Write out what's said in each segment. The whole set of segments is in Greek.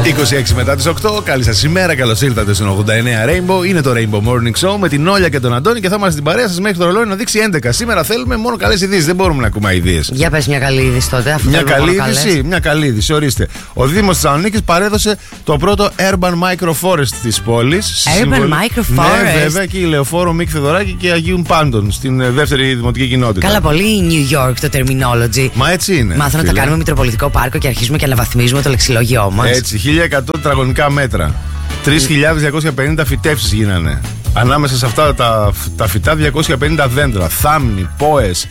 26 μετά τις 8, καλή σας ημέρα, καλώς ήρθατε στον 89 Rainbow. Είναι το Rainbow Morning Show με την Όλια και τον Αντώνη και θα είμαστε στην παρέα σας μέχρι το ρολόι να δείξει 11. Σήμερα θέλουμε μόνο καλές ειδήσεις, δεν μπορούμε να ακούμε ειδήσεις. Για πες μια καλή είδηση τότε. Μια καλή είδηση, ορίστε. Ο Δήμος της Θεσσαλονίκης παρέδωσε το πρώτο Urban Microforest της πόλης. Urban Microforest. Ναι, βέβαια, και η Λεωφόρο Μίκη Θεοδωράκη και Αγίων Πάντων στην δεύτερη δημοτική κοινότητα. Καλά, πολύ New York το terminology. Μα έτσι είναι. Μάθαμε να τα κάνουμε Μητροπολιτικό Πάρκο και αρχίζουμε και αναβαθμίζουμε το λεξιλόγιό μας. Έτσι, 1100 τετραγωνικά μέτρα. 3.250 φυτεύσεις γίνανε. Ανάμεσα σε αυτά τα φυτά 250 δέντρα, θάμνη, πόες.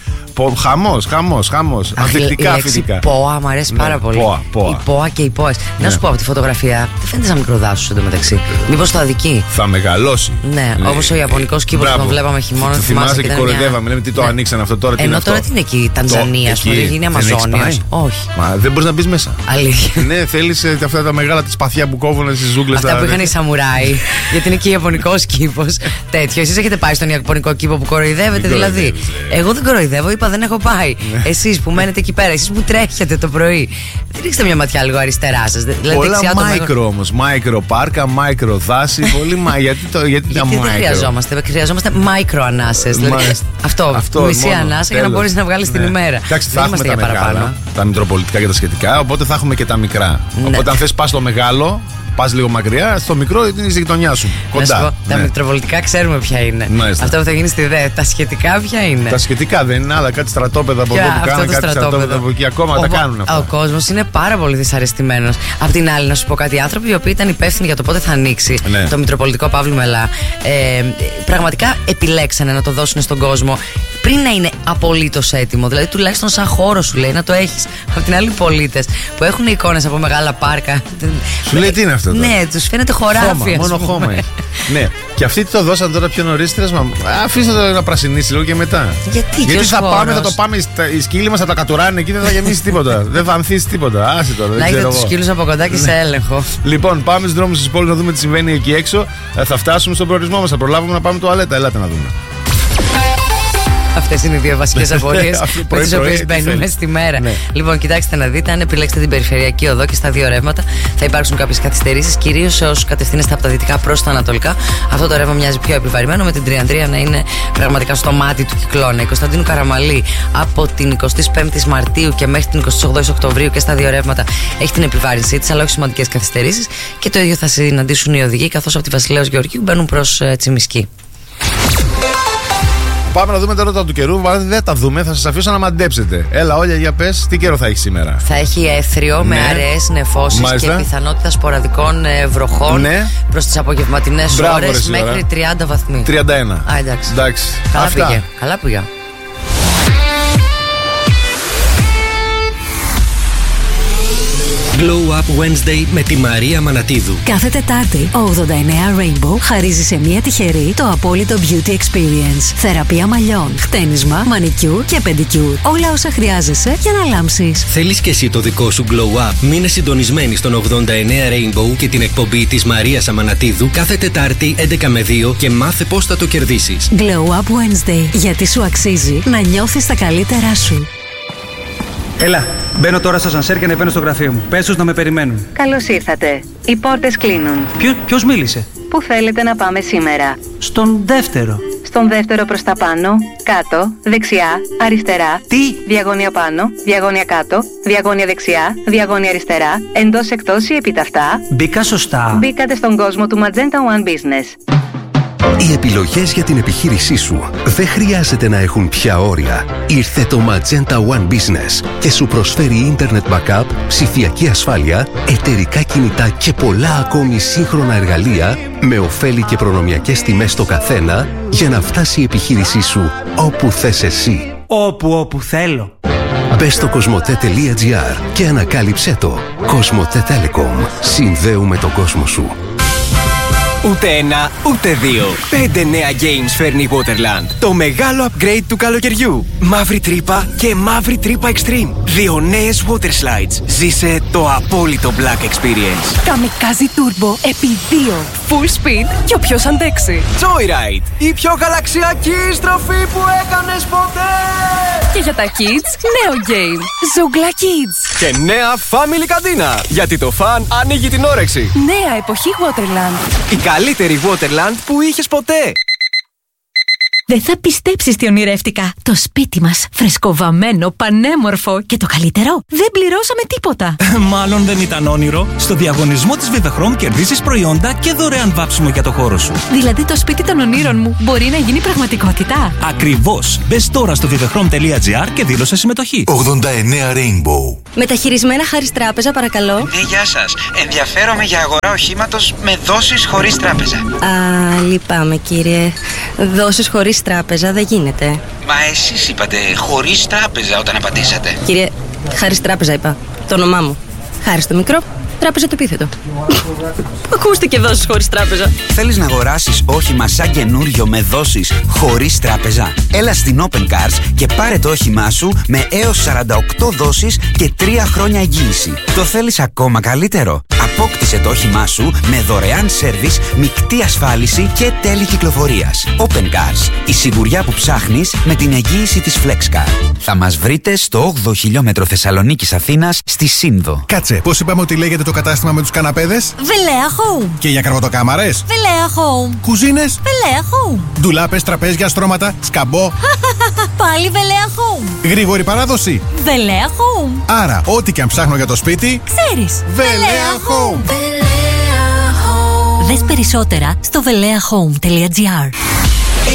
Χαμός. Ανθεκτικά φυτικά. Πόα, μου αρέσει πάρα πολύ. Η πόα και οι πόες. Να σου πω από τη φωτογραφία, δεν φαίνεται σαν μικρό δάσος εντωμεταξύ. Μήπως το αδικεί. Θα μεγαλώσει. Ναι, όπως ο Ιαπωνικός κήπος που τον βλέπαμε χειμώνα. Θυμάσαι και κοροϊδεύαμε. Λέμε τι το ανοίξαν αυτό τώρα. Ενώ τώρα τι είναι εκεί, Τανζανία, ας πούμε, είναι Αμαζόνιος. Όχι. Μα δεν μπορείς να μπεις μέσα. Αλήθεια. Ναι, θέλεις αυτά τα μεγάλα τη σπαθιά που κόβουν στις ζούγκλες. Αυτά που είχαν οι σαμουράι. Γιατί είναι και Ιαπωνικός κήπος. Τέτοιο. Εσείς έχετε πάει στον Ιαπωνικό κήπο που κοροϊδεύετε δηλαδή. Εγώ δεν κοροϊδεύω, είπα δεν έχω πάει. Εσείς που μένετε εκεί πέρα, εσείς που τρέχετε το πρωί, ρίξτε μια ματιά λίγο αριστερά σας. Δηλαδή, πολλά μάικρο όμως. Μάικρο πάρκα, μάικρο δάση. Πολύ γιατί δεν χρειαζόμαστε. Χρειαζόμαστε μάικρο ανάσες. Δηλαδή, αυτό μισή ανάσα για να μπορείς να βγάλεις την ημέρα. Εντάξει, θα έχουμε τα μεγάλα, τα μητροπολιτικά και τα σχετικά, οπότε θα έχουμε και τα μικρά. Οπότε αν θες πας στο μεγάλο, πας λίγο μακριά, στο μικρό είναι η γειτονιά σου. Κοντά. Τα μητροπολιτικά ξέρουμε ποια είναι. Μάλιστα. Αυτό που θα γίνει στη ΔΕ. Τα σχετικά ποια είναι. Τα σχετικά δεν είναι άλλα, κάτι στρατόπεδα από εδώ που κάνουν, κάτι στρατόπεδα από εκεί. Ακόμα τα κάνουν αυτά. Ο κόσμος είναι πάρα πολύ δυσαρεστημένος. Απ' την άλλη, να σου πω κάτι, οι άνθρωποι οι οποίοι ήταν υπεύθυνοι για το πότε θα ανοίξει το Μητροπολιτικό Παύλου Μελά, πραγματικά επιλέξανε να το δώσουν στον κόσμο πριν να είναι απολύτως έτοιμο. Δηλαδή, τουλάχιστον σαν χώρο σου λέει να το έχεις. Απ' την άλλη, οι πολίτες που έχουν εικόνες από μεγάλα πάρκα. Σου λέει τι είναι αυτό. Ναι, τους φαίνεται χωράφι. Μόνο χώμα. Ναι, και αυτοί το δώσαν τώρα πιο νωρίς. Αφήστε το να πρασινίσει λίγο και μετά. Γιατί θα πάμε, οι σκύλοι μας θα τα κατουράνε εκεί, δεν θα γεμίσει τίποτα. Δεν θα ανθίσει τίποτα. Άσε τώρα. Να έχετε τους σκύλους από κοντά και σε έλεγχο. Λοιπόν, πάμε στους δρόμους της πόλης να δούμε τι συμβαίνει εκεί έξω. Θα φτάσουμε στον προορισμό μας. Θα προλάβουμε να πάμε τουαλέτα. Ελάτε να δούμε. Αυτές είναι οι δύο βασικές απορίες με τις οποίες μπαίνουμε στη μέρα. Ναι. Λοιπόν, κοιτάξτε να δείτε, αν επιλέξετε την περιφερειακή οδό και στα δύο ρεύματα, θα υπάρξουν κάποιες καθυστερήσεις, κυρίως σε όσους κατευθύνεστε από τα δυτικά προς τα ανατολικά. Αυτό το ρεύμα μοιάζει πιο επιβαρημένο, με την Τριανδρία να είναι πραγματικά στο μάτι του κυκλώνα. Η Κωνσταντίνου Καραμαλή από την 25η Μαρτίου και μέχρι την 28η Οκτωβρίου και στα δύο ρεύματα έχει την επιβάρυνσή της, αλλά όχι σημαντικές καθυστερήσεις. Και το ίδιο θα συναντήσουν οι οδηγοί, καθώς από τη Βασιλέως Γεωργίου μπαίνουν προς Τσιμισκή. Πάμε να δούμε τώρα τα του καιρού. Δεν τα δούμε, θα σας αφήσω να μαντέψετε. Έλα, Όλια, για πες, τι καιρό θα έχει σήμερα. Θα έχει έθριο με αραιές νεφώσεις και πιθανότητα σποραδικών βροχών προς τις απογευματινές ώρες μέχρι 30 βαθμοί. 31. Εντάξει. Καλά πήγε. Glow Up Wednesday με τη Μαρία Μανατίδου. Κάθε Τετάρτη, ο 89 Rainbow χαρίζει σε μία τυχερή το απόλυτο Beauty Experience. Θεραπεία μαλλιών, χτένισμα, μανικιούρ και πεντικιούρ. Όλα όσα χρειάζεσαι για να λάμψεις. Θέλεις και εσύ το δικό σου Glow Up? Μείνε συντονισμένη στον 89 Rainbow και την εκπομπή της Μαρίας Αμανατίδου κάθε Τετάρτη 11 με 2 και μάθε πώς θα το κερδίσεις. Glow Up Wednesday, γιατί σου αξίζει να νιώθεις τα καλύτερά σου. Έλα, μπαίνω τώρα στο ασανσέρ και ανεβαίνω στο γραφείο μου. Πες τους να με περιμένουν. Καλώς ήρθατε. Οι πόρτες κλείνουν. Ποιος μίλησε? Πού θέλετε να πάμε σήμερα? Στον δεύτερο. Στον δεύτερο προς τα πάνω, κάτω, δεξιά, αριστερά. Τι? Διαγώνια πάνω, διαγώνια κάτω, διαγώνια δεξιά, διαγώνια αριστερά, εντός εκτός ή επίταυτα. Μπήκα σωστά. Μπήκατε στον κόσμο του Magenta One Business. Οι επιλογές για την επιχείρησή σου δεν χρειάζεται να έχουν πια όρια. Ήρθε το Magenta One Business και σου προσφέρει Internet Backup, ψηφιακή ασφάλεια, εταιρικά κινητά και πολλά ακόμη σύγχρονα εργαλεία με ωφέλη και προνομιακές τιμές στο καθένα για να φτάσει η επιχείρησή σου όπου θες εσύ. Όπου θέλω. Μπες στο cosmote.gr και ανακάλυψέ το. Cosmote Telecom. Συνδέουμε τον κόσμο σου. Ούτε ένα, ούτε δύο. 5 νέα games φέρνει η Waterland. Το μεγάλο upgrade του καλοκαιριού. Μαύρη τρύπα και μαύρη τρύπα Extreme. 2 νέες water slides. Ζήσε το απόλυτο Black Experience. Kamikaze Turbo επί 2. Full speed και όποιος αντέξει. Joyride. Η πιο γαλαξιακή στροφή που έκανες ποτέ. Και για τα kids, νέο game. Zoogla Kids. Και νέα family καντίνα. Γιατί το φαν ανοίγει την όρεξη. Νέα εποχή Waterland. Η καλύτερη Waterland που είχες ποτέ. Δεν θα πιστέψεις τι ονειρεύτηκα. Το σπίτι μας, φρεσκοβαμμένο, πανέμορφο και το καλύτερο, δεν πληρώσαμε τίποτα. Μάλλον δεν ήταν όνειρο. Στο διαγωνισμό της Vivechrome κερδίζεις προϊόντα και δωρεάν βάψιμο για το χώρο σου. Δηλαδή το σπίτι των ονείρων μου μπορεί να γίνει πραγματικότητα. Ακριβώς. Μπες τώρα στο vivechrome.gr και δήλωσε συμμετοχή. 89 Rainbow. Μεταχειρισμένα Χάρις Τράπεζα, παρακαλώ. Ναι, γεια σας. Ενδιαφέρομαι για αγορά οχήματος με δόσεις χωρίς τράπεζα. Α, λυπάμαι κύριε. Δόσεις χωρίς τράπεζα δεν γίνεται. Μα εσείς είπατε χωρίς τράπεζα όταν απαντήσατε. Κύριε, Χάρις Τράπεζα είπα. Το όνομά μου. Χάρις το μικρό, τράπεζα το επίθετο. Ακούστηκε δόσεις χωρίς τράπεζα. Θέλεις να αγοράσεις όχημα σαν καινούριο με δόσεις χωρίς τράπεζα? Έλα στην Open Cars και πάρε το όχημά σου με έως 48 δόσεις και 3 χρόνια εγγύηση. Το θέλεις ακόμα καλύτερο? Απόκτησε το όχημά σου με δωρεάν σέρβις, μεικτή ασφάλιση και τέλη κυκλοφορίας. Open Cars. Η σιγουριά που ψάχνεις με την εγγύηση της FlexCar. Θα μας βρείτε στο 8ο χιλιόμετρο Θεσσαλονίκης Αθήνας στη Σύνδο. Κάτσε, πώς είπαμε ότι λέγεται το κατάστημα με τους καναπέδες? Βελέα Home. Και για καρβατοκάμαρες? Βελέα Home. Κουζίνες? Βελέα Home. Ντουλάπες, τραπέζια, στρώματα, σκαμπό? Πάλι Βελέα Home. Γρήγορη παράδοση? Βελέα Home. Άρα, ό,τι και αν ψάχνω για το σπίτι, ξέρεις. Βελέα Home. Δες περισσότερα στο veleahome.gr.